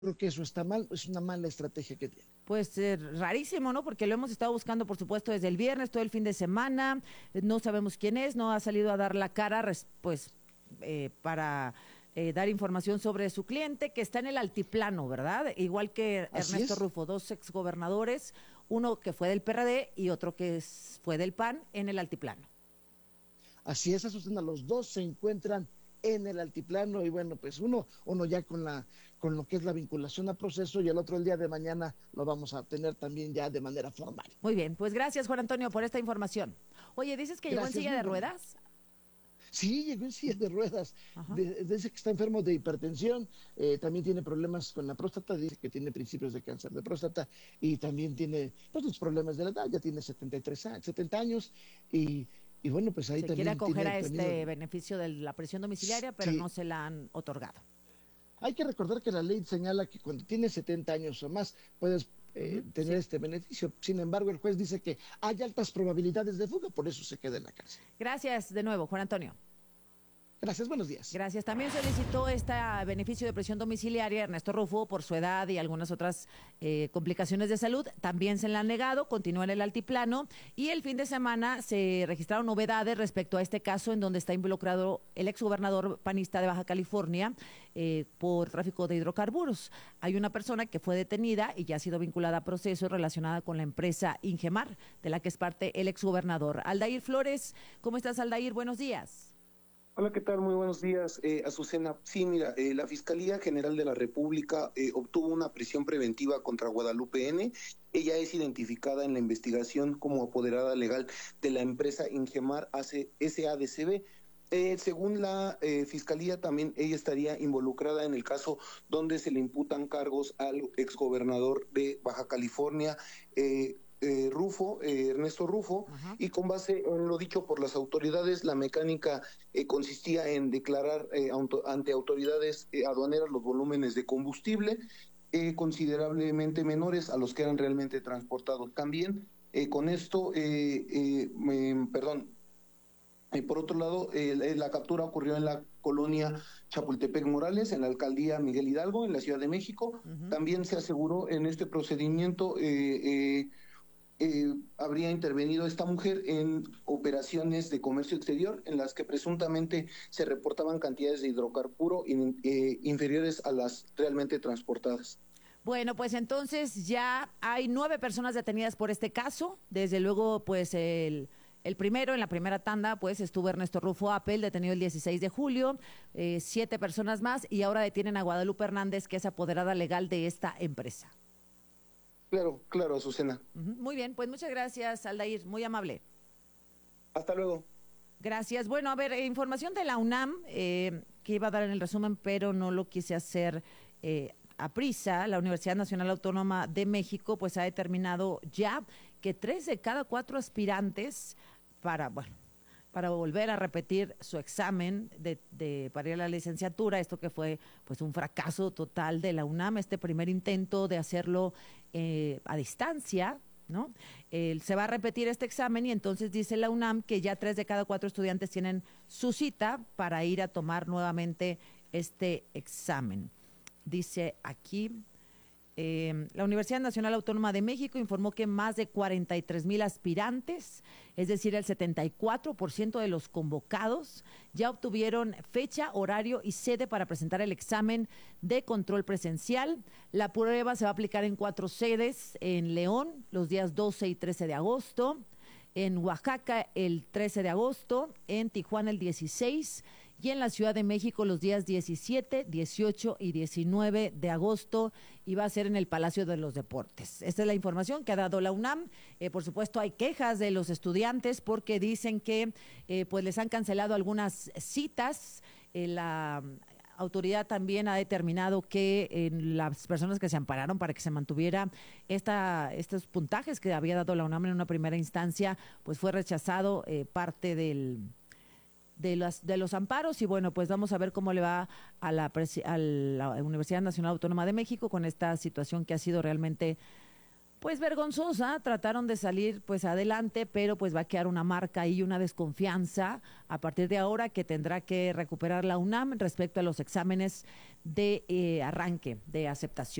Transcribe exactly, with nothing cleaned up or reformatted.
creo que eso está mal, es una mala estrategia que tiene. Pues eh, rarísimo, ¿no? Porque lo hemos estado buscando, por supuesto, desde el viernes, todo el fin de semana. Eh, No sabemos quién es, no ha salido a dar la cara, res- pues, eh, para eh, dar información sobre su cliente, que está en el altiplano, ¿verdad? Igual que Así Ernesto es, Rufo, dos exgobernadores, uno que fue del P R D y otro que es- fue del P A N en el altiplano. así es, Azucena, los dos se encuentran en el altiplano y bueno, pues uno, uno ya con la, con lo que es la vinculación a proceso y el otro el día de mañana lo vamos a tener también ya de manera formal. Muy bien, pues gracias, Juan Antonio, por esta información. Oye, ¿dices que llegó en Gracias, silla muy de buena. ruedas? Sí, llegó en silla de ruedas. Ajá. De- dice que está enfermo de hipertensión, eh, también tiene problemas con la próstata, dice que tiene principios de cáncer de próstata y también tiene pues, los problemas de la edad, ya tiene setenta y tres años, setenta años y, y bueno, pues ahí Se quiere también acoger tiene a tenido... este beneficio de la prisión domiciliaria, pero no Sí, se la han otorgado. hay que recordar que la ley señala que cuando tienes setenta años o más puedes eh, Ujú, tener sí. este beneficio. Sin embargo, el juez dice que hay altas probabilidades de fuga, por eso se queda en la cárcel. Gracias de nuevo, Juan Antonio. Gracias, buenos días. Gracias. También solicitó este beneficio de prisión domiciliaria Ernesto Rufo por su edad y algunas otras eh, complicaciones de salud. También se le han negado, continúa en el altiplano. Y el fin de semana se registraron novedades respecto a este caso en donde está involucrado el exgobernador panista de Baja California eh, por tráfico de hidrocarburos. Hay una persona que fue detenida y ya ha sido vinculada a proceso relacionada con la empresa Ingemar, de la que es parte el exgobernador. Aldair Flores, ¿cómo estás, Aldair? Buenos días. Hola, ¿qué tal? Muy buenos días, eh, Azucena. Sí, mira, eh, la Fiscalía General de la República eh, obtuvo una prisión preventiva contra Guadalupe N. Ella es identificada en la investigación como apoderada legal de la empresa Ingemar S A D C B. Eh, según la eh, Fiscalía, también ella estaría involucrada en el caso donde se le imputan cargos al exgobernador de Baja California, eh, eh, Rufo, eh, Ernesto Rufo, Ajá. y con base en lo dicho por las autoridades, la mecánica eh, consistía en declarar eh, auto, ante autoridades eh, aduaneras los volúmenes de combustible eh, considerablemente menores a los que eran realmente transportados. También eh, con esto, eh, eh, me, perdón, y por otro lado, eh, la captura ocurrió en la colonia Chapultepec Morales, en la alcaldía Miguel Hidalgo, en la Ciudad de México. Ujú. También se aseguró en este procedimiento eh, eh, eh, habría intervenido esta mujer en operaciones de comercio exterior en las que presuntamente se reportaban cantidades de hidrocarburo in, eh, inferiores a las realmente transportadas. Bueno, pues entonces ya hay nueve personas detenidas por este caso. Desde luego, pues el, el primero, en la primera tanda, pues estuvo Ernesto Rufo Apel, detenido el dieciséis de julio, eh, siete personas más, y ahora detienen a Guadalupe Hernández, que es apoderada legal de esta empresa. Claro, claro, Azucena. Ujú. Muy bien, pues muchas gracias, Aldair, muy amable. Hasta luego. Gracias. Bueno, a ver, eh, información de la UNAM, eh, que iba a dar en el resumen, pero no lo quise hacer eh, a prisa. La Universidad Nacional Autónoma de México, pues ha determinado ya que tres de cada cuatro aspirantes para, bueno, para volver a repetir su examen de, de, para ir a la licenciatura, esto que fue pues un fracaso total de la UNAM, este primer intento de hacerlo eh, a distancia, ¿no? Eh, se va a repetir este examen y entonces dice la UNAM que ya tres de cada cuatro estudiantes tienen su cita para ir a tomar nuevamente este examen. Dice aquí, eh, la Universidad Nacional Autónoma de México informó que más de cuarenta y tres mil aspirantes, es decir, el setenta y cuatro por ciento de los convocados, ya obtuvieron fecha, horario y sede para presentar el examen de control presencial. La prueba se va a aplicar en cuatro sedes: en León, los días doce y trece de agosto; en Oaxaca el trece de agosto, en Tijuana el dieciséis y en la Ciudad de México los días diecisiete, dieciocho y diecinueve de agosto, y va a ser en el Palacio de los Deportes. Esta es la información que ha dado la UNAM. Eh, por supuesto, hay quejas de los estudiantes porque dicen que eh, pues les han cancelado algunas citas. Eh, la autoridad también ha determinado que eh, las personas que se ampararon para que se mantuviera esta, estos puntajes que había dado la UNAM en una primera instancia, pues fue rechazado eh, parte del de los, de los amparos. Y bueno, pues vamos a ver cómo le va a la, a la Universidad Nacional Autónoma de México con esta situación que ha sido realmente pues vergonzosa, trataron de salir pues adelante, pero pues va a quedar una marca y una desconfianza a partir de ahora que tendrá que recuperar la UNAM respecto a los exámenes de eh, arranque de aceptación.